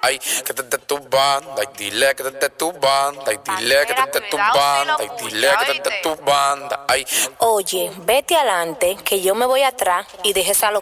ay, que te de tu banda, y dile que te de tu banda, y dile que te de tu banda, y dile que te de tu banda, ay. Oye, vete adelante, que yo me voy atrás y deje esa